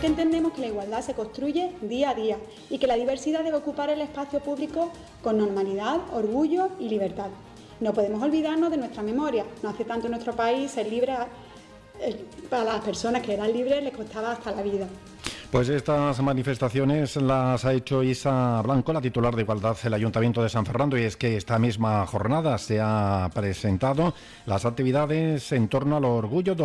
porque entendemos que la igualdad se construye día a día y que la diversidad debe ocupar el espacio público con normalidad, orgullo y libertad. No podemos olvidarnos de nuestra memoria. No hace tanto en nuestro país ser libre, para las personas que eran libres les costaba hasta la vida. Pues estas manifestaciones las ha hecho Isa Blanco, la titular de Igualdad del Ayuntamiento de San Fernando, y es que esta misma jornada se ha presentado las actividades en torno al Orgullo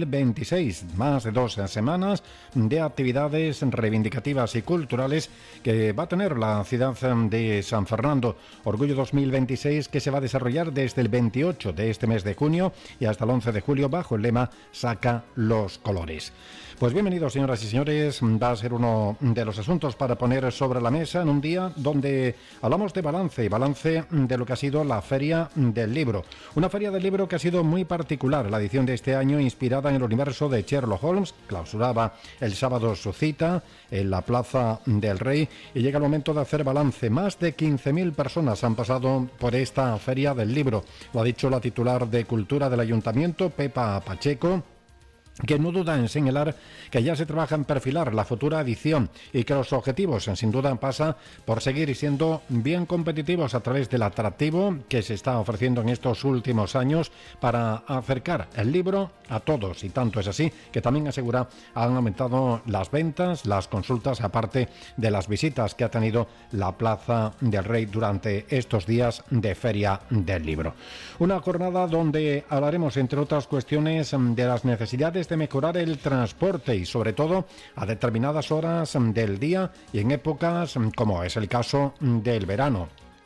2026, más de 2 semanas de actividades reivindicativas y culturales que va a tener la ciudad de San Fernando. Orgullo 2026 que se va a desarrollar desde el 28 de este mes de junio y hasta el 11 de julio bajo el lema Saca los colores. Pues bienvenidos, señoras y señores. Va a ser uno de los asuntos para poner sobre la mesa en un día donde hablamos de balance de lo que ha sido la Feria del Libro. Una Feria del Libro que ha sido muy particular. La edición de este año, inspirada en el universo de Sherlock Holmes, clausuraba el sábado su cita en la Plaza del Rey y llega el momento de hacer balance. Más de 15.000 personas han pasado por esta Feria del Libro. Lo ha dicho la titular de Cultura del Ayuntamiento, Pepa Pacheco, que no duda en señalar que ya se trabaja en perfilar la futura edición y que los objetivos sin duda pasa por seguir siendo bien competitivos a través del atractivo que se está ofreciendo en estos últimos años para acercar el libro a todos, y tanto es así que también asegura han aumentado las ventas, las consultas, aparte de las visitas que ha tenido la Plaza del Rey durante estos días de Feria del Libro. Una jornada donde hablaremos, entre otras cuestiones, de las necesidades de mejorar el transporte y sobre todo a determinadas horas del día y en épocas como es el caso del verano.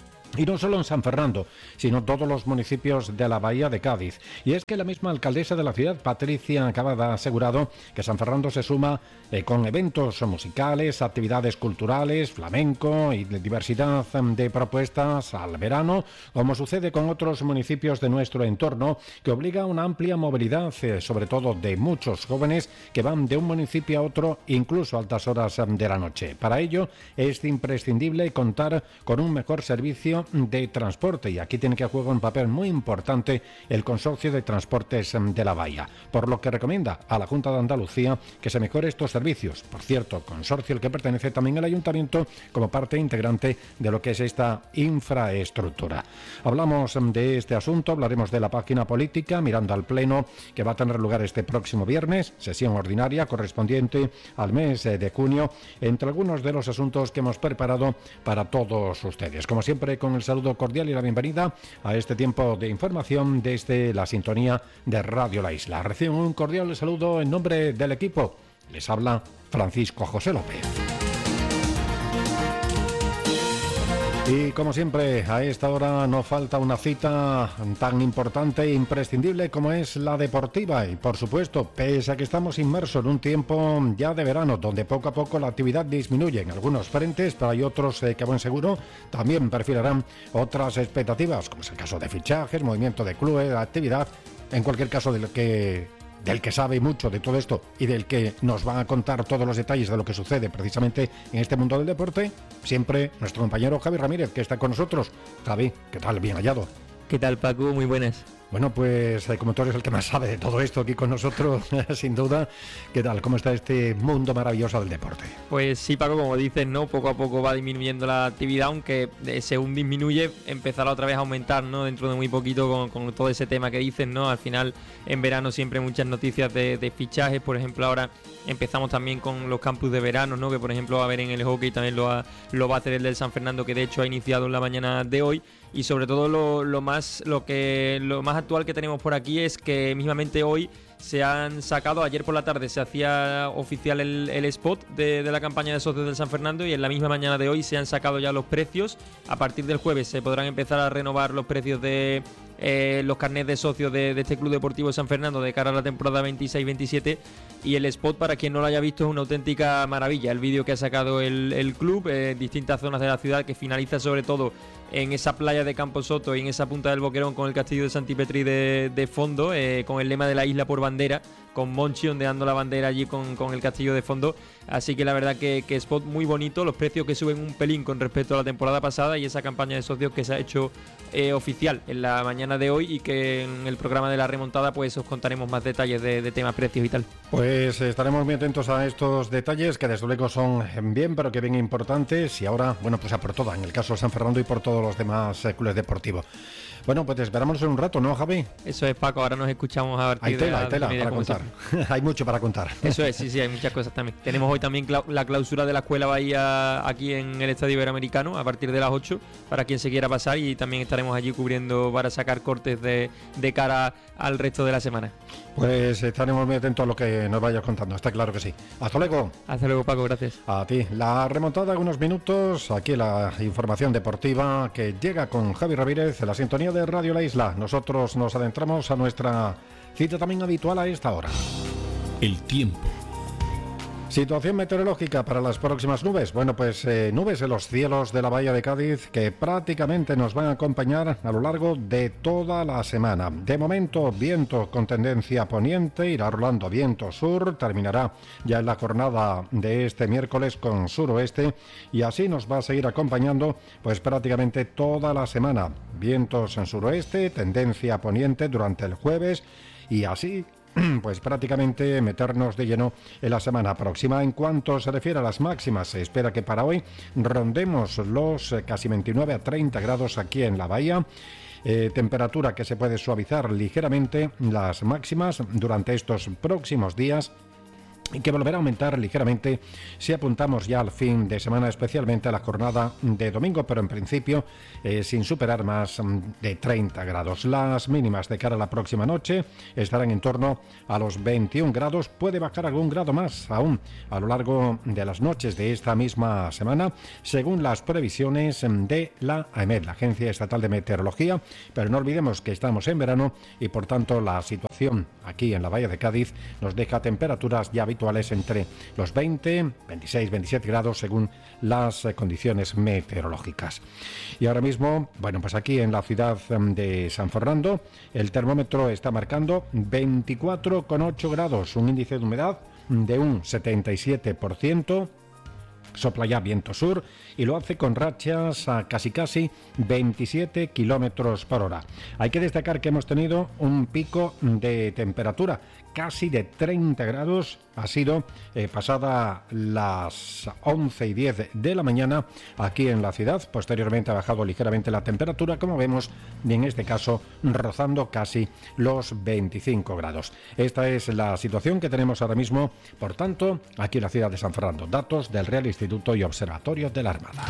Y no solo en San Fernando, sino todos los municipios de la Bahía de Cádiz. Y es que la misma alcaldesa de la ciudad, Patricia Cavada, ha asegurado que San Fernando se suma con eventos musicales, actividades culturales, flamenco y diversidad de propuestas al verano, como sucede con otros municipios de nuestro entorno, que obliga a una amplia movilidad, sobre todo de muchos jóvenes que van de un municipio a otro, incluso a altas horas de la noche. Para ello es imprescindible contar con un mejor servicio de transporte, y aquí tiene que jugar un papel muy importante el Consorcio de Transportes de la Bahía, por lo que recomienda a la Junta de Andalucía que se mejore estos servicios. Por cierto, consorcio al que pertenece también el Ayuntamiento como parte integrante de lo que es esta infraestructura. Hablamos de este asunto, hablaremos de la página política, mirando al pleno que va a tener lugar este próximo viernes, sesión ordinaria correspondiente al mes de junio, entre algunos de los asuntos que hemos preparado para todos ustedes. Como siempre, con el saludo cordial y la bienvenida a este tiempo de información desde la sintonía de Radio La Isla. Reciben un cordial saludo en nombre del equipo. Les habla Francisco José López. Y como siempre, a esta hora no falta una cita tan importante e imprescindible como es la deportiva. Y por supuesto, pese a que estamos inmersos en un tiempo ya de verano, donde poco a poco la actividad disminuye en algunos frentes, pero hay otros que a buen seguro también perfilarán otras expectativas, como es el caso de fichajes, movimiento de clubes, de actividad. En cualquier caso, del que sabe mucho de todo esto y del que nos va a contar todos los detalles de lo que sucede precisamente en este mundo del deporte, siempre nuestro compañero Javi Ramírez, que está con nosotros. Javi, ¿qué tal? Bien hallado. ¿Qué tal, Paco? Muy buenas. Bueno, pues como tú eres el que más sabe de todo esto aquí con nosotros, sin duda, ¿qué tal? ¿Cómo está este mundo maravilloso del deporte? Pues sí, Paco, como dices, ¿no? Poco a poco va disminuyendo la actividad, aunque según disminuye empezará otra vez a aumentar, ¿no? Dentro de muy poquito con todo ese tema que dices, ¿no? Al final, en verano siempre muchas noticias de fichajes. Por ejemplo, ahora empezamos también con los campus de verano, ¿no? Que por ejemplo va a haber en el hockey, también lo va a hacer el del San Fernando, que de hecho ha iniciado en la mañana de hoy. Y sobre todo lo más actual que tenemos por aquí es que mismamente hoy se han sacado, ayer por la tarde se hacía oficial el spot de la campaña de socios del San Fernando, y en la misma mañana de hoy se han sacado ya los precios. A partir del jueves se podrán empezar a renovar los precios de los carnets de socios de este Club Deportivo de San Fernando de cara a la temporada 26-27, y el spot, para quien no lo haya visto, es una auténtica maravilla. El vídeo que ha sacado el club en distintas zonas de la ciudad, que finaliza sobre todo en esa playa de Camposoto y en esa punta del Boquerón con el castillo de Santipetri de fondo, con el lema de la isla por bandera, Monchi ondeando la bandera allí con el castillo de fondo. Así que la verdad que spot muy bonito, los precios que suben un pelín con respecto a la temporada pasada y esa campaña de socios que se ha hecho oficial en la mañana de hoy y que en el programa de la remontada pues os contaremos más detalles de temas, precios y tal. Pues estaremos muy atentos a estos detalles que desde luego son bien, pero que bien importantes, y ahora, bueno, pues a por toda, en el caso de San Fernando y por todos los demás clubes deportivos. Bueno, pues te esperamos en un rato, ¿no, Javi? Eso es, Paco, ahora nos escuchamos a partir de hay tela para contar. Hay mucho para contar. Eso es, sí, hay muchas cosas también. Tenemos hoy también la clausura de la Escuela Bahía aquí en el Estadio Iberoamericano a partir de las 8 para quien se quiera pasar, y también estaremos allí cubriendo para sacar cortes de cara al resto de la semana. Pues estaremos muy atentos a lo que nos vayas contando, está claro que sí. Hasta luego. Hasta luego, Paco, gracias. A ti. La remontada, unos minutos, aquí la información deportiva que llega con Javi Ramírez en la sintonía de Radio La Isla. Nosotros nos adentramos a nuestra cita también habitual a esta hora. El tiempo. Situación meteorológica para las próximas nubes. Bueno, pues nubes en los cielos de la Bahía de Cádiz que prácticamente nos van a acompañar a lo largo de toda la semana. De momento, viento con tendencia poniente, irá rolando viento sur, terminará ya en la jornada de este miércoles con suroeste, y así nos va a seguir acompañando pues prácticamente toda la semana. Vientos en suroeste, tendencia poniente durante el jueves, y así pues prácticamente meternos de lleno en la semana próxima. En cuanto se refiere a las máximas, se espera que para hoy rondemos los casi 29 a 30 grados aquí en la bahía. Temperatura que se puede suavizar ligeramente las máximas durante estos próximos días, y que volverá a aumentar ligeramente si apuntamos ya al fin de semana, especialmente a la jornada de domingo, pero en principio sin superar más de 30 grados. Las mínimas de cara a la próxima noche estarán en torno a los 21 grados, puede bajar algún grado más aún a lo largo de las noches de esta misma semana, según las previsiones de la AEMET, la Agencia Estatal de Meteorología, pero no olvidemos que estamos en verano y por tanto la situación aquí en la Bahía de Cádiz nos deja temperaturas ya habituales entre los 20, 26, 27 grados según las condiciones meteorológicas. Y ahora mismo, bueno, pues aquí en la ciudad de San Fernando, el termómetro está marcando 24,8 grados, un índice de humedad de un 77%. Sopla ya viento sur y lo hace con rachas a casi 27 kilómetros por hora. Hay que destacar que hemos tenido un pico de temperatura casi de 30 grados. Ha sido pasada las 11:10 de la mañana aquí en la ciudad. Posteriormente ha bajado ligeramente la temperatura, como vemos, y en este caso rozando casi los 25 grados. Esta es la situación que tenemos ahora mismo, por tanto, aquí en la ciudad de San Fernando. Datos del Real Instituto y Observatorio de la Armada.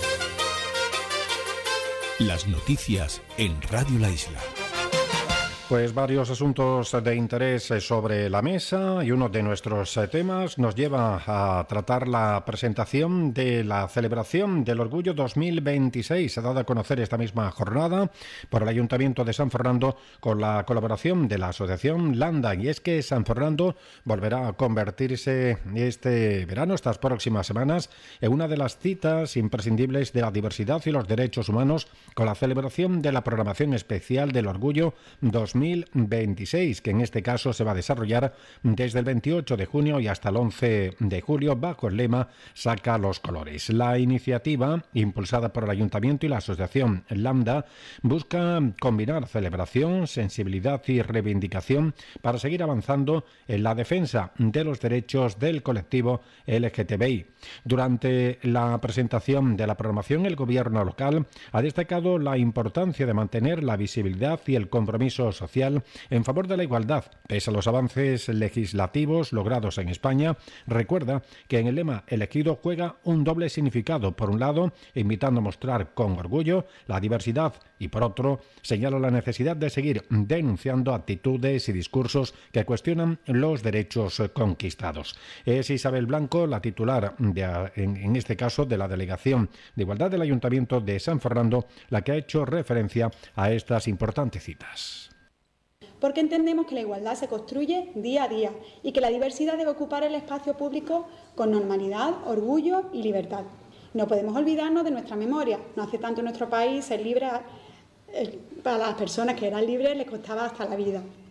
Las noticias en Radio La Isla. Pues varios asuntos de interés sobre la mesa, y uno de nuestros temas nos lleva a tratar la presentación de la celebración del Orgullo 2026. Se ha dado a conocer esta misma jornada por el Ayuntamiento de San Fernando con la colaboración de la Asociación Landa, y es que San Fernando volverá a convertirse este verano, estas próximas semanas, en una de las citas imprescindibles de la diversidad y los derechos humanos con la celebración de la programación especial del Orgullo 2026, que en este caso se va a desarrollar desde el 28 de junio y hasta el 11 de julio bajo el lema Saca los colores. La iniciativa, impulsada por el Ayuntamiento y la Asociación Lambda, busca combinar celebración, sensibilidad y reivindicación para seguir avanzando en la defensa de los derechos del colectivo LGTBI. Durante la presentación de la programación, el gobierno local ha destacado la importancia de mantener la visibilidad y el compromiso social en favor de la igualdad, pese a los avances legislativos logrados en España. Recuerda que en el lema elegido juega un doble significado. Por un lado, invitando a mostrar con orgullo la diversidad, y por otro, señala la necesidad de seguir denunciando actitudes y discursos que cuestionan los derechos conquistados. Es Isabel Blanco, la titular en este caso de la Delegación de Igualdad del Ayuntamiento de San Fernando, la que ha hecho referencia a estas importantes citas. Porque entendemos que la igualdad se construye día a día y que la diversidad debe ocupar el espacio público con normalidad, orgullo y libertad. No podemos olvidarnos de nuestra memoria. No hace tanto en nuestro país ser libre, para las personas que eran libres les costaba hasta la vida.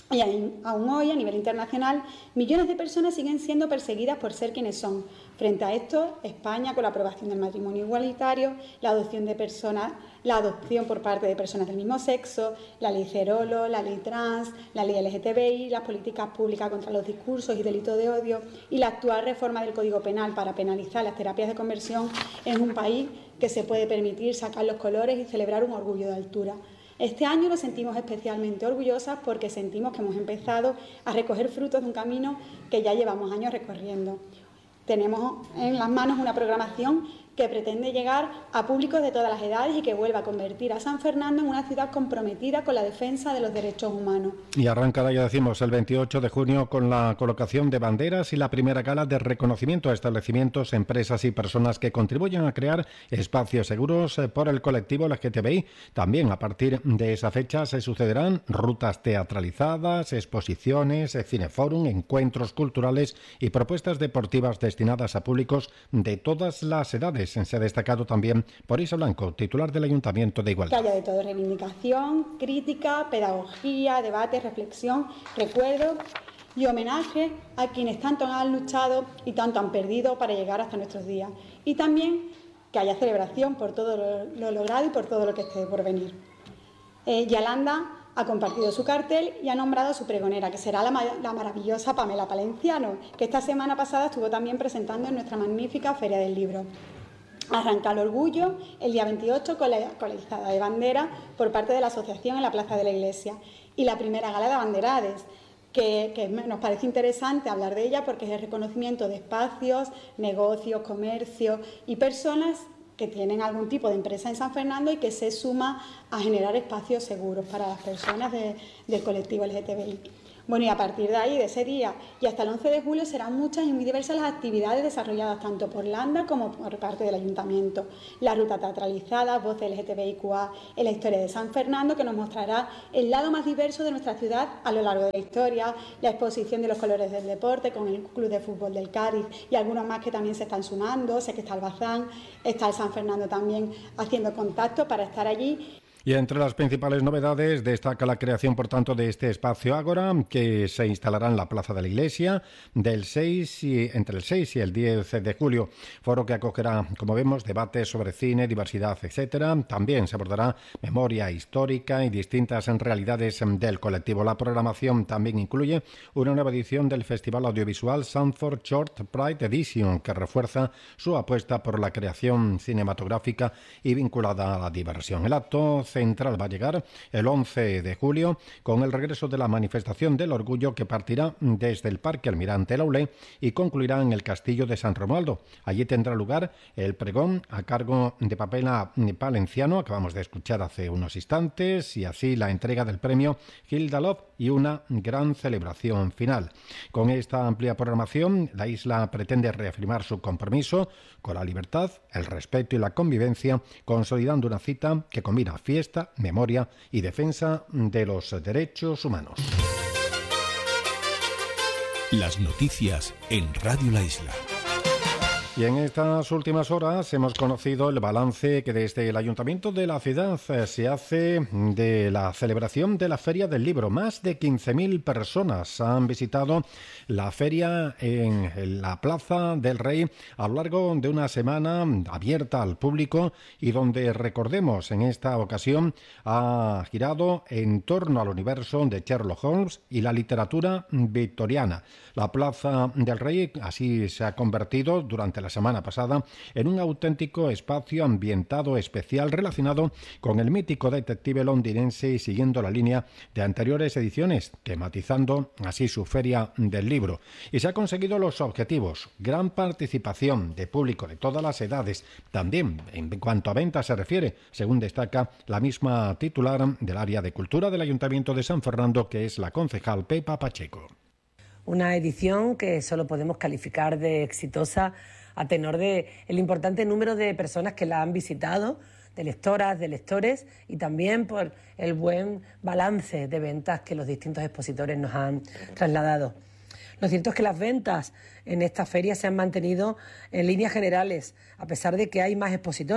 Y aún hoy, a nivel internacional, millones de personas siguen siendo perseguidas por ser quienes son. Frente a esto, España, con la aprobación del matrimonio igualitario, la adopción por parte de personas del mismo sexo, la ley Cerolo, la ley trans, la ley LGTBI, las políticas públicas contra los discursos y delitos de odio y la actual reforma del Código Penal para penalizar las terapias de conversión, es un país que se puede permitir sacar los colores y celebrar un orgullo de altura. Este año nos sentimos especialmente orgullosas porque sentimos que hemos empezado a recoger frutos de un camino que ya llevamos años recorriendo. Tenemos en las manos una programación que pretende llegar a públicos de todas las edades y que vuelva a convertir a San Fernando en una ciudad comprometida con la defensa de los derechos humanos. Y arrancará, ya decimos, el 28 de junio con la colocación de banderas y la primera gala de reconocimiento a establecimientos, empresas y personas que contribuyen a crear espacios seguros por el colectivo LGTBI. También a partir de esa fecha se sucederán rutas teatralizadas, exposiciones, cineforum, encuentros culturales y propuestas deportivas destinadas a públicos de todas las edades. Se ha destacado también por Isa Blanco, titular del Ayuntamiento de Igualdad. Que haya de todo: reivindicación, crítica, pedagogía, debate, reflexión, recuerdo y homenaje a quienes tanto han luchado y tanto han perdido para llegar hasta nuestros días. Y también que haya celebración por todo lo logrado y por todo lo que esté por venir. Yalanda ha compartido su cartel y ha nombrado a su pregonera, que será la maravillosa Pamela Palenciano, que esta semana pasada estuvo también presentando en nuestra magnífica Feria del Libro. Arranca el orgullo el día 28 con la izada de bandera por parte de la asociación en la Plaza de la Iglesia y la primera gala de abanderades, que nos parece interesante hablar de ella porque es el reconocimiento de espacios, negocios, comercios y personas que tienen algún tipo de empresa en San Fernando y que se suma a generar espacios seguros para las personas del colectivo LGTBI. Bueno, y a partir de ahí, de ese día y hasta el 11 de julio, serán muchas y muy diversas las actividades desarrolladas tanto por Landa como por parte del Ayuntamiento. La ruta teatralizada, Voces LGTBIQA en la historia de San Fernando, que nos mostrará el lado más diverso de nuestra ciudad a lo largo de la historia, la exposición de los colores del deporte con el Club de Fútbol del Cádiz y algunos más que también se están sumando. Sé que está el Bazán, está el San Fernando también haciendo contacto para estar allí. Y entre las principales novedades destaca la creación, por tanto, de este espacio Ágora, que se instalará en la Plaza de la Iglesia entre el 6 y el 10 de julio. Foro que acogerá, como vemos, debates sobre cine, diversidad, etcétera. También se abordará memoria histórica y distintas realidades del colectivo. La programación también incluye una nueva edición del Festival Audiovisual Sanford Short Pride Edition, que refuerza su apuesta por la creación cinematográfica y vinculada a la diversión. El acto central va a llegar el 11 de julio con el regreso de la manifestación del orgullo, que partirá desde el Parque Almirante Laulé y concluirá en el Castillo de San Romualdo. Allí tendrá lugar el pregón a cargo de Pamela Palenciano, acabamos de escuchar hace unos instantes, y así la entrega del premio Hilda Love y una gran celebración final. Con esta amplia programación, la isla pretende reafirmar su compromiso con la libertad, el respeto y la convivencia, consolidando una cita que combina fiesta, memoria y defensa de los derechos humanos. Las noticias en Radio La Isla. Y en estas últimas horas hemos conocido el balance que desde el Ayuntamiento de la ciudad se hace de la celebración de la Feria del Libro. Más de 15.000 personas han visitado la feria en la Plaza del Rey a lo largo de una semana abierta al público y donde, recordemos, en esta ocasión ha girado en torno al universo de Sherlock Holmes y la literatura victoriana. La Plaza del Rey así se ha convertido durante la semana pasada en un auténtico espacio ambientado especial relacionado con el mítico detective londinense y siguiendo la línea de anteriores ediciones, tematizando así su Feria del Libro. Y se ha conseguido los objetivos: gran participación de público de todas las edades, también en cuanto a ventas se refiere, según destaca la misma titular del área de cultura del Ayuntamiento de San Fernando, que es la concejal Pepa Pacheco. Una edición que solo podemos calificar de exitosa a tenor de el importante número de personas que la han visitado, de lectoras, de lectores, y también por el buen balance de ventas que los distintos expositores nos han trasladado. Lo cierto es que las ventas en esta feria se han mantenido en líneas generales, a pesar de que hay más expositores.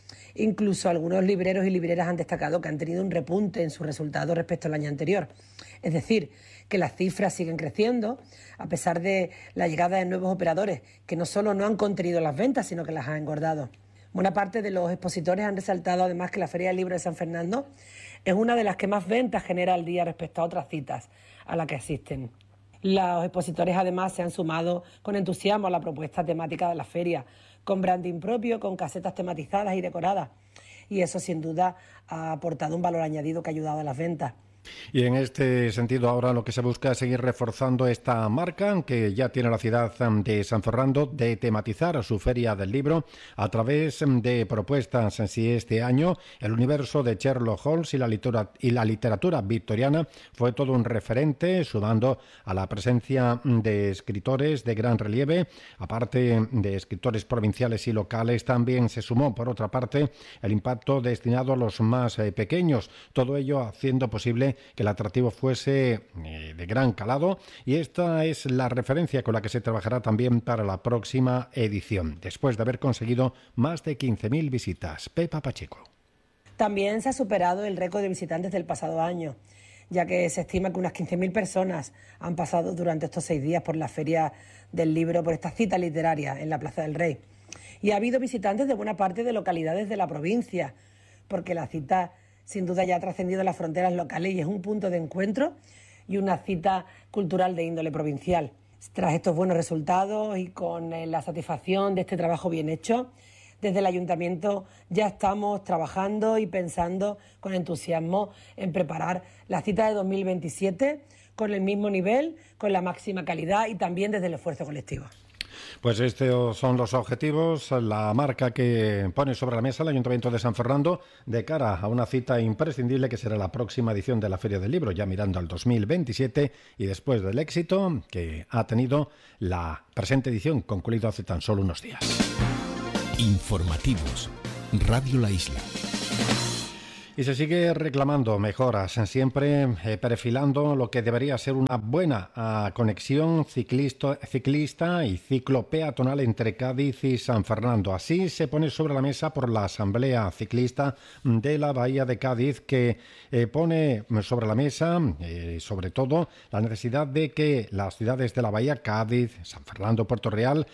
Incluso algunos libreros y libreras han destacado que han tenido un repunte en sus resultados respecto al año anterior. Es decir, que las cifras siguen creciendo a pesar de la llegada de nuevos operadores que no solo no han contenido las ventas, sino que las han engordado. Buena parte de los expositores han resaltado además que la Feria del Libro de San Fernando es una de las que más ventas genera al día respecto a otras citas a las que asisten. Los expositores además se han sumado con entusiasmo a la propuesta temática de la feria, con branding propio, con casetas tematizadas y decoradas. Y eso sin duda ha aportado un valor añadido que ha ayudado a las ventas. Y en este sentido ahora lo que se busca es seguir reforzando esta marca que ya tiene la ciudad de San Fernando de tematizar su Feria del Libro a través de propuestas. Si este año el universo de Sherlock Holmes y la literatura victoriana fue todo un referente, sumando a la presencia de escritores de gran relieve, aparte de escritores provinciales y locales, también se sumó por otra parte el impacto destinado a los más pequeños, todo ello haciendo posible que el atractivo fuese de gran calado, y esta es la referencia con la que se trabajará también para la próxima edición, después de haber conseguido más de 15.000 visitas. Pepa Pacheco. También se ha superado el récord de visitantes del pasado año, ya que se estima que unas 15.000 personas han pasado durante estos 6 días por la Feria del Libro, por esta cita literaria en la Plaza del Rey. Y ha habido visitantes de buena parte de localidades de la provincia, porque la cita sin duda ya ha trascendido las fronteras locales y es un punto de encuentro y una cita cultural de índole provincial. Tras estos buenos resultados y con la satisfacción de este trabajo bien hecho, desde el Ayuntamiento ya estamos trabajando y pensando con entusiasmo en preparar la cita de 2027 con el mismo nivel, con la máxima calidad y también desde el esfuerzo colectivo. Pues estos son los objetivos, la marca que pone sobre la mesa el Ayuntamiento de San Fernando de cara a una cita imprescindible que será la próxima edición de la Feria del Libro, ya mirando al 2027 y después del éxito que ha tenido la presente edición, concluido hace tan solo unos días. Informativos, Radio La Isla. Y se sigue reclamando mejoras, siempre perfilando lo que debería ser una buena conexión ciclista y ciclo peatonal entre Cádiz y San Fernando. Así se pone sobre la mesa por la Asamblea Ciclista de la Bahía de Cádiz, que pone sobre la mesa, sobre todo, la necesidad de que las ciudades de la Bahía, Cádiz, San Fernando, Puerto Real,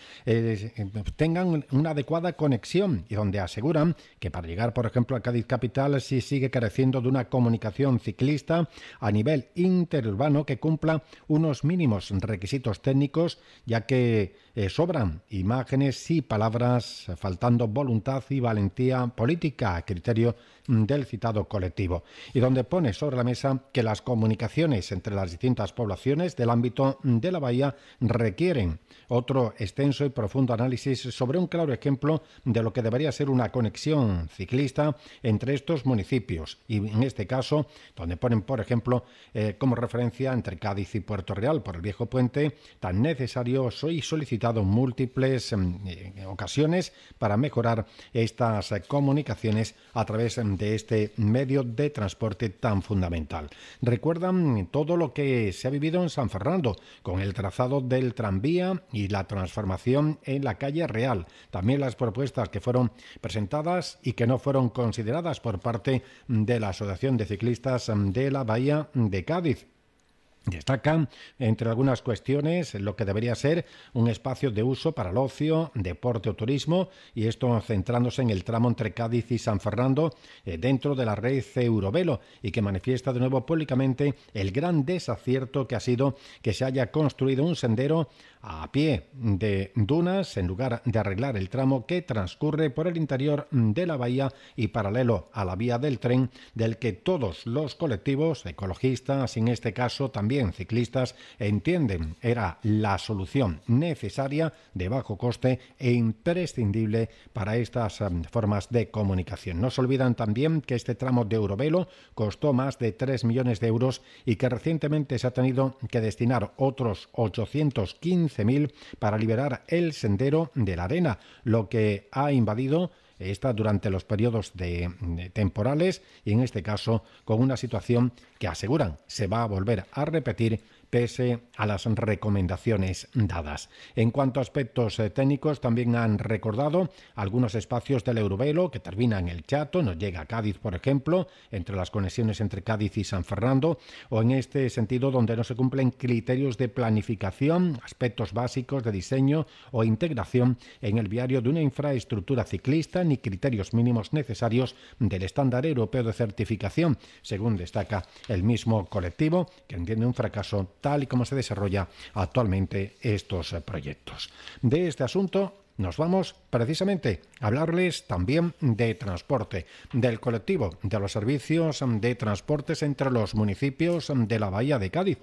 tengan una adecuada conexión, y donde aseguran que para llegar, por ejemplo, a Cádiz capital, si sigue careciendo de una comunicación ciclista a nivel interurbano que cumpla unos mínimos requisitos técnicos, ya que sobran imágenes y palabras, faltando voluntad y valentía política a criterio del citado colectivo, y donde pone sobre la mesa que las comunicaciones entre las distintas poblaciones del ámbito de la bahía requieren otro extenso y profundo análisis sobre un claro ejemplo de lo que debería ser una conexión ciclista entre estos municipios, y en este caso donde ponen, por ejemplo, como referencia entre Cádiz y Puerto Real por el viejo puente, tan necesario y solicitado en múltiples ocasiones para mejorar estas comunicaciones a través de este medio de transporte tan fundamental. Recuerdan todo lo que se ha vivido en San Fernando con el trazado del tranvía y la transformación en la calle Real. También las propuestas que fueron presentadas y que no fueron consideradas por parte de la Asociación de Ciclistas de la Bahía de Cádiz. Destacan, entre algunas cuestiones, lo que debería ser un espacio de uso para el ocio, deporte o turismo, y esto centrándose en el tramo entre Cádiz y San Fernando dentro de la red Eurovelo, y que manifiesta de nuevo públicamente el gran desacierto que ha sido que se haya construido un sendero a pie de dunas en lugar de arreglar el tramo que transcurre por el interior de la bahía y paralelo a la vía del tren, del que todos los colectivos ecologistas, en este caso también ciclistas, entienden era la solución necesaria, de bajo coste e imprescindible para estas formas de comunicación. No se olvidan también que este tramo de Eurovelo costó más de 3 millones de euros y que recientemente se ha tenido que destinar otros 815.000 para liberar el sendero de la arena, lo que ha invadido durante los periodos de temporales, y en este caso con una situación que aseguran se va a volver a repetir pese a las recomendaciones dadas. En cuanto a aspectos técnicos, también han recordado algunos espacios del Eurovelo que terminan en el Chato, nos llega a Cádiz, por ejemplo, entre las conexiones entre Cádiz y San Fernando, o en este sentido donde no se cumplen criterios de planificación, aspectos básicos de diseño o integración en el viario de una infraestructura ciclista, ni criterios mínimos necesarios del estándar europeo de certificación, según destaca el mismo colectivo, que entiende un fracaso tal y como se desarrolla actualmente estos proyectos. De este asunto nos vamos precisamente a hablarles también de transporte, del colectivo de los servicios de transportes entre los municipios de la Bahía de Cádiz,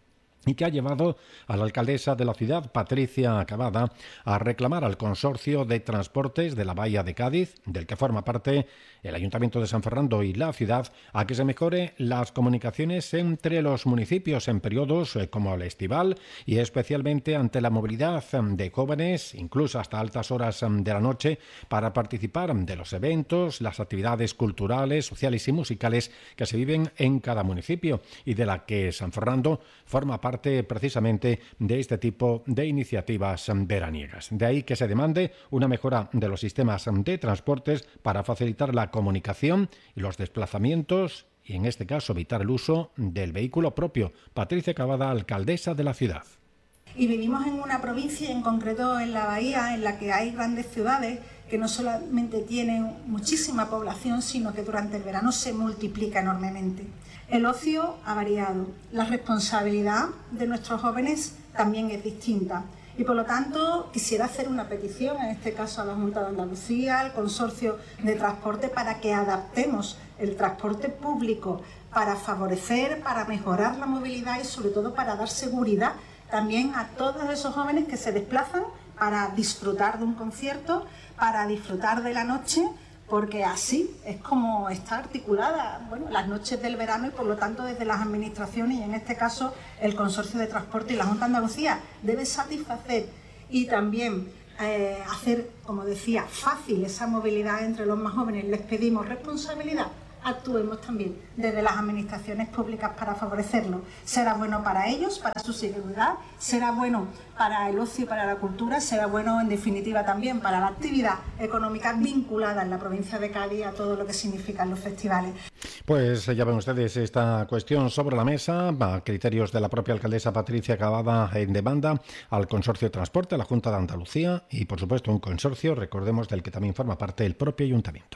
y que ha llevado a la alcaldesa de la ciudad, Patricia Cavada, a reclamar al Consorcio de Transportes de la Bahía de Cádiz, del que forma parte el Ayuntamiento de San Fernando y la ciudad, a que se mejore las comunicaciones entre los municipios en periodos como el estival y especialmente ante la movilidad de jóvenes, incluso hasta altas horas de la noche, para participar de los eventos, las actividades culturales, sociales y musicales que se viven en cada municipio y de la que San Fernando forma parte precisamente de este tipo de iniciativas veraniegas. De ahí que se demande una mejora de los sistemas de transportes para facilitar la comunicación y los desplazamientos y, en este caso, evitar el uso del vehículo propio. Patricia Cavada, alcaldesa de la ciudad. Y vivimos en una provincia, en concreto en la Bahía, en la que hay grandes ciudades que no solamente tienen muchísima población, sino que durante el verano se multiplica enormemente. El ocio ha variado, la responsabilidad de nuestros jóvenes también es distinta y por lo tanto quisiera hacer una petición, en este caso a la Junta de Andalucía, al Consorcio de Transporte, para que adaptemos el transporte público para favorecer, para mejorar la movilidad y sobre todo para dar seguridad también a todos esos jóvenes que se desplazan para disfrutar de un concierto, para disfrutar de la noche, porque así es como está articulada las noches del verano y por lo tanto desde las administraciones y en este caso el Consorcio de Transporte y la Junta de Andalucía debe satisfacer y también hacer, como decía, fácil esa movilidad entre los más jóvenes. Les pedimos responsabilidad, actuemos también desde las administraciones públicas para favorecerlo. Será bueno para ellos, para su seguridad, será bueno para el ocio y para la cultura, será bueno en definitiva también para la actividad económica vinculada en la provincia de Cádiz a todo lo que significan los festivales. Pues ya ven ustedes esta cuestión sobre la mesa, a criterios de la propia alcaldesa Patricia Cavada, en demanda al Consorcio de Transporte, a la Junta de Andalucía y por supuesto un consorcio, recordemos, del que también forma parte el propio Ayuntamiento.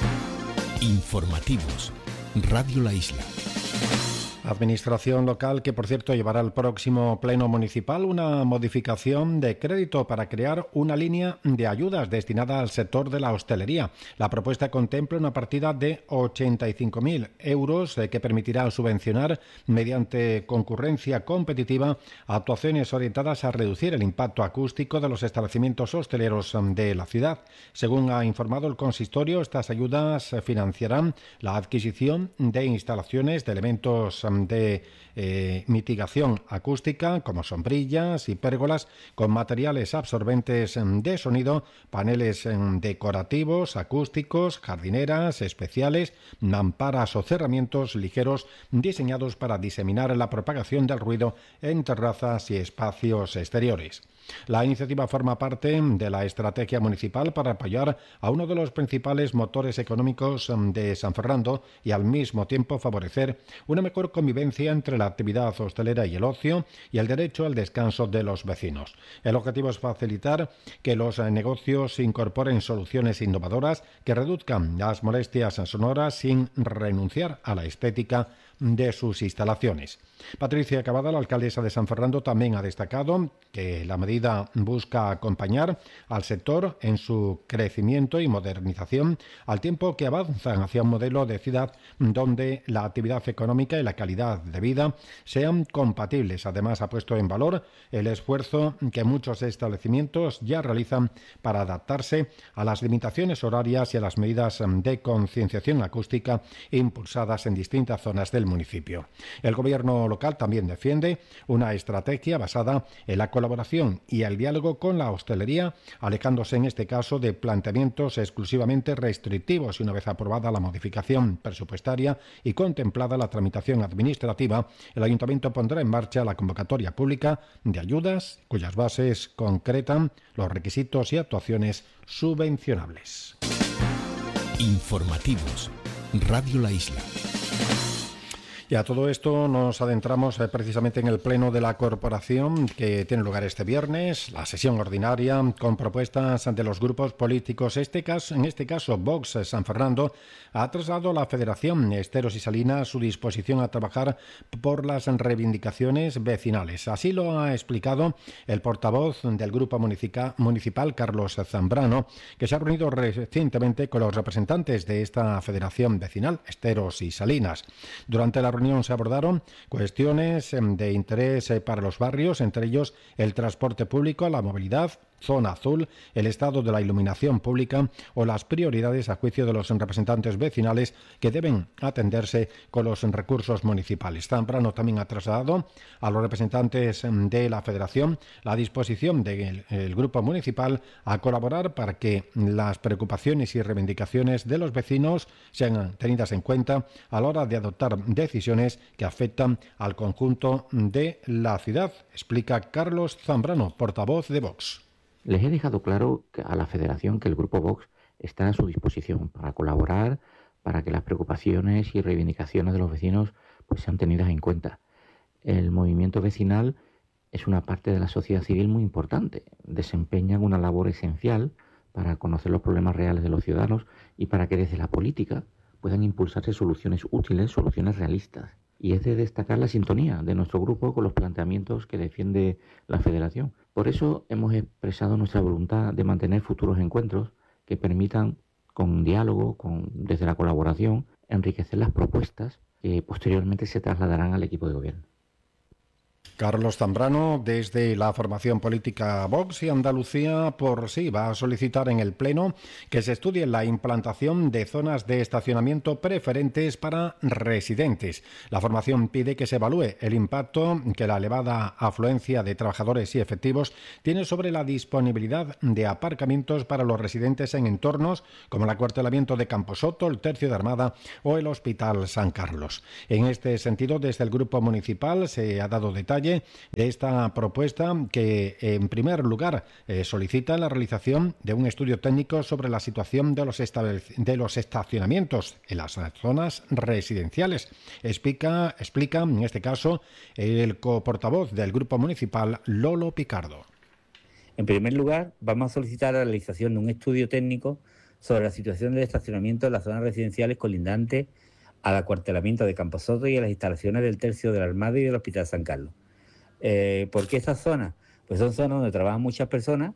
Informativos. Radio La Isla. Administración local que, por cierto, llevará al próximo pleno municipal una modificación de crédito para crear una línea de ayudas destinada al sector de la hostelería. La propuesta contempla una partida de 85.000 euros que permitirá subvencionar mediante concurrencia competitiva actuaciones orientadas a reducir el impacto acústico de los establecimientos hosteleros de la ciudad. Según ha informado el consistorio, estas ayudas financiarán la adquisición de instalaciones de elementos de mitigación acústica como sombrillas y pérgolas con materiales absorbentes de sonido, paneles decorativos, acústicos, jardineras especiales, mamparas o cerramientos ligeros diseñados para diseminar la propagación del ruido en terrazas y espacios exteriores. La iniciativa forma parte de la estrategia municipal para apoyar a uno de los principales motores económicos de San Fernando y al mismo tiempo favorecer una mejor convivencia entre la actividad hostelera y el ocio y el derecho al descanso de los vecinos. El objetivo es facilitar que los negocios incorporen soluciones innovadoras que reduzcan las molestias sonoras sin renunciar a la estética de sus instalaciones. Patricia Cavada, la alcaldesa de San Fernando, también ha destacado que la medida busca acompañar al sector en su crecimiento y modernización, al tiempo que avanzan hacia un modelo de ciudad donde la actividad económica y la calidad de vida sean compatibles. Además, ha puesto en valor el esfuerzo que muchos establecimientos ya realizan para adaptarse a las limitaciones horarias y a las medidas de concienciación acústica impulsadas en distintas zonas del municipio. El gobierno local también defiende una estrategia basada en la colaboración y el diálogo con la hostelería, alejándose en este caso de planteamientos exclusivamente restrictivos, y una vez aprobada la modificación presupuestaria y contemplada la tramitación administrativa, el Ayuntamiento pondrá en marcha la convocatoria pública de ayudas cuyas bases concretan los requisitos y actuaciones subvencionables. Informativos. Radio La Isla. Y a todo esto nos adentramos precisamente en el pleno de la corporación que tiene lugar este viernes, la sesión ordinaria con propuestas de los grupos políticos. En este caso, Vox San Fernando ha trasladado a la Federación Esteros y Salinas su disposición a trabajar por las reivindicaciones vecinales. Así lo ha explicado el portavoz del grupo municipal, Carlos Zambrano, que se ha reunido recientemente con los representantes de esta federación vecinal, Esteros y Salinas. Durante la reunión se abordaron cuestiones de interés para los barrios, entre ellos el transporte público, la movilidad, zona azul, el estado de la iluminación pública o las prioridades a juicio de los representantes vecinales que deben atenderse con los recursos municipales. Zambrano también ha trasladado a los representantes de la Federación la disposición del grupo municipal a colaborar para que las preocupaciones y reivindicaciones de los vecinos sean tenidas en cuenta a la hora de adoptar decisiones que afectan al conjunto de la ciudad, explica Carlos Zambrano, portavoz de Vox. Les he dejado claro a la Federación que el Grupo Vox está a su disposición para colaborar, para que las preocupaciones y reivindicaciones de los vecinos pues sean tenidas en cuenta. El movimiento vecinal es una parte de la sociedad civil muy importante. Desempeñan una labor esencial para conocer los problemas reales de los ciudadanos y para que desde la política puedan impulsarse soluciones útiles, soluciones realistas. Y es de destacar la sintonía de nuestro grupo con los planteamientos que defiende la Federación. Por eso hemos expresado nuestra voluntad de mantener futuros encuentros que permitan, con diálogo, desde la colaboración, enriquecer las propuestas que posteriormente se trasladarán al equipo de gobierno. Carlos Zambrano, desde la formación política Vox y Andalucía, va a solicitar en el Pleno que se estudie la implantación de zonas de estacionamiento preferentes para residentes. La formación pide que se evalúe el impacto que la elevada afluencia de trabajadores y efectivos tiene sobre la disponibilidad de aparcamientos para los residentes en entornos como el acuartelamiento de Camposoto, el Tercio de Armada o el Hospital San Carlos. En este sentido, desde el Grupo Municipal se ha dado detalle de esta propuesta que, en primer lugar, solicita la realización de un estudio técnico sobre la situación de los estacionamientos en las zonas residenciales. Explica en este caso el coportavoz del Grupo Municipal, Lolo Picardo. En primer lugar, vamos a solicitar la realización de un estudio técnico sobre la situación del estacionamiento en las zonas residenciales colindantes al acuartelamiento de Camposoto y a las instalaciones del Tercio de la Armada y del Hospital San Carlos. ¿Por qué estas zonas? Pues son zonas donde trabajan muchas personas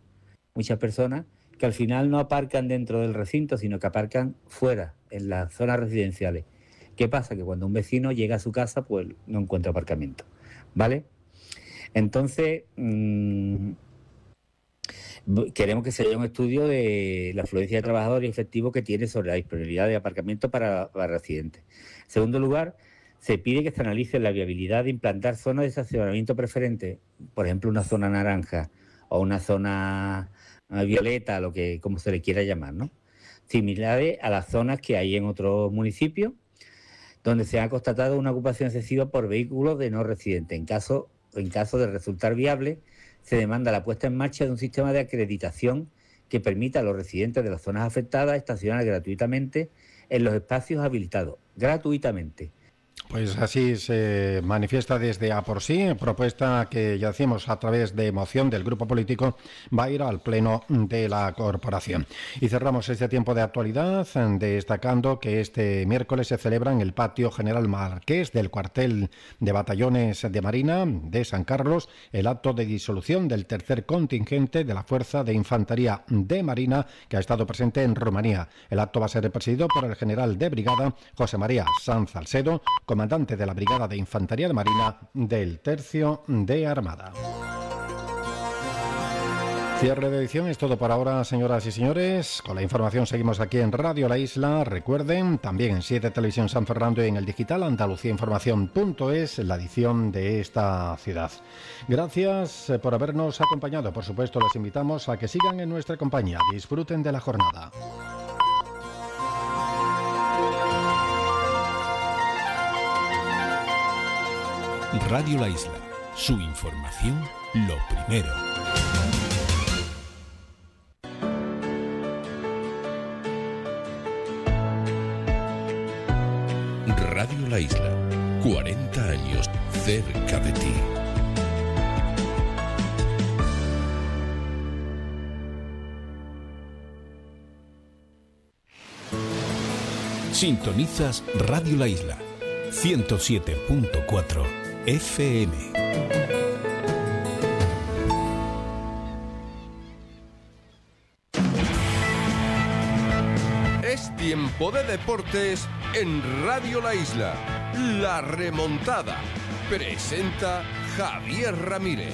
que al final no aparcan dentro del recinto, sino que aparcan fuera, en las zonas residenciales. ¿Qué pasa? Que cuando un vecino llega a su casa, pues no encuentra aparcamiento, ¿vale? Entonces, queremos que se haga un estudio de la afluencia de trabajadores y efectivos que tiene sobre la disponibilidad de aparcamiento para residentes. En segundo lugar, se pide que se analice la viabilidad de implantar zonas de estacionamiento preferente, por ejemplo, una zona naranja o una zona violeta, como se le quiera llamar, ¿no? Similares a las zonas que hay en otros municipios, donde se ha constatado una ocupación excesiva por vehículos de no residentes. En caso de resultar viable, se demanda la puesta en marcha de un sistema de acreditación que permita a los residentes de las zonas afectadas estacionar gratuitamente en los espacios habilitados, gratuitamente. Pues así se manifiesta desde A por Sí, propuesta que ya decimos a través de moción del grupo político va a ir al pleno de la corporación. Y cerramos este tiempo de actualidad destacando que este miércoles se celebra en el patio General Marqués del cuartel de batallones de Marina de San Carlos el acto de disolución del tercer contingente de la Fuerza de Infantería de Marina que ha estado presente en Rumanía. El acto va a ser presidido por el general de brigada José María Sanz Salcedo, comandante de la Brigada de Infantería de Marina del Tercio de Armada. Cierre de edición, es todo por ahora, señoras y señores. Con la información seguimos aquí en Radio La Isla. Recuerden, también en 7 Televisión San Fernando y en el digital andaluciainformación.es, la edición de esta ciudad. Gracias por habernos acompañado. Por supuesto, les invitamos a que sigan en nuestra compañía. Disfruten de la jornada. Radio La Isla, su información, lo primero. Radio La Isla, 40 años cerca de ti. Sintonizas Radio La Isla, 107.4 FM. Es tiempo de deportes en Radio La Isla. La remontada. Presenta Javier Ramírez.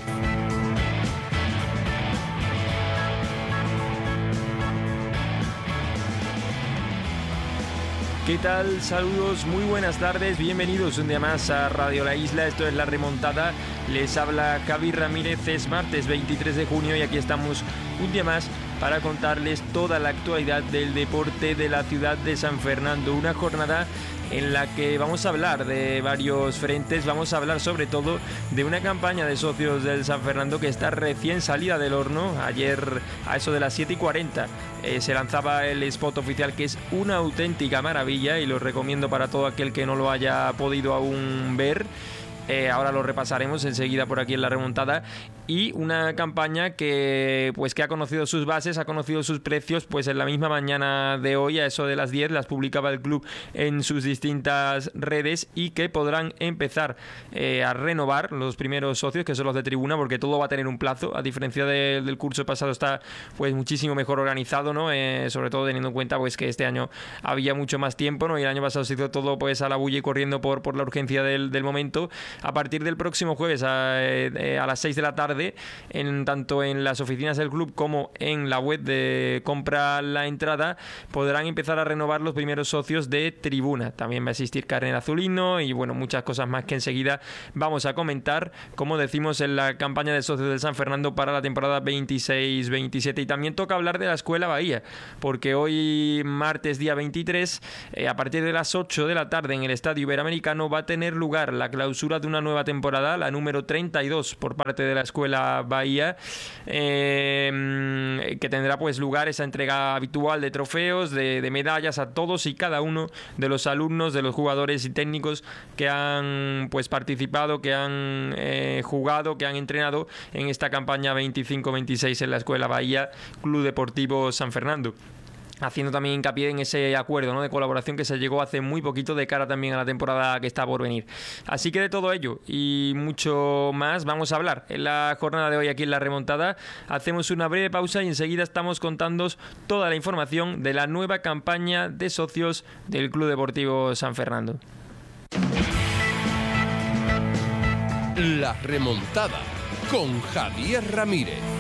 ¿Qué tal? Saludos, muy buenas tardes, bienvenidos un día más a Radio La Isla, esto es La Remontada, les habla Javi Ramírez, es martes 23 de junio y aquí estamos un día más para contarles toda la actualidad del deporte de la ciudad de San Fernando, una jornada en la que vamos a hablar de varios frentes, vamos a hablar sobre todo de una campaña de socios del San Fernando que está recién salida del horno. Ayer a eso de las 7:40 se lanzaba el spot oficial, que es una auténtica maravilla y lo recomiendo para todo aquel que no lo haya podido aún ver. Ahora lo repasaremos enseguida por aquí en La Remontada. Y una campaña que ha conocido sus bases, ha conocido sus precios, pues en la misma mañana de hoy, a eso de las 10, las publicaba el club en sus distintas redes y que podrán empezar a renovar los primeros socios, que son los de tribuna, porque todo va a tener un plazo, a diferencia del curso pasado está pues muchísimo mejor organizado, ¿no? Sobre todo teniendo en cuenta pues que este año había mucho más tiempo, ¿no? Y el año pasado se hizo todo pues a la bulla y corriendo por la urgencia del momento. A partir del próximo jueves a las 6 de la tarde, tanto en las oficinas del club como en la web de Compra la Entrada, podrán empezar a renovar los primeros socios de tribuna. También va a existir carnet azulino y bueno, muchas cosas más que enseguida vamos a comentar, como decimos, en la campaña de socios del San Fernando para la temporada 26-27. Y también toca hablar de la Escuela Bahía, porque hoy, martes día 23, a partir de las 8 de la tarde en el Estadio Iberoamericano va a tener lugar la clausura de una nueva temporada, la número 32 por parte de la Escuela Bahía, que tendrá pues lugar esa entrega habitual de trofeos, de medallas a todos y cada uno de los alumnos, de los jugadores y técnicos que han pues participado, que han jugado, que han entrenado en esta campaña 25-26 en la Escuela Bahía Club Deportivo San Fernando. Haciendo también hincapié en ese acuerdo, ¿no?, de colaboración que se llegó hace muy poquito de cara también a la temporada que está por venir. Así que de todo ello y mucho más vamos a hablar en la jornada de hoy aquí en La Remontada. Hacemos una breve pausa y enseguida estamos contándoos toda la información de la nueva campaña de socios del Club Deportivo San Fernando. La Remontada con Javier Ramírez.